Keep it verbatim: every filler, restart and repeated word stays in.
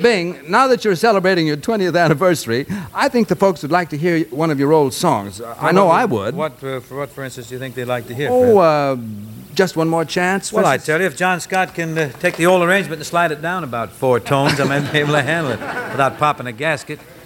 Bing, now that you're celebrating your twentieth anniversary, I think the folks would like to hear one of your old songs. Uh, I know I would. What, uh, for what, for instance, do you think they'd like to hear? Oh, uh, just one more chance? Well, I tell you, if John Scott can uh, take the old arrangement and slide it down about four tones, I might be able to handle it without popping a gasket.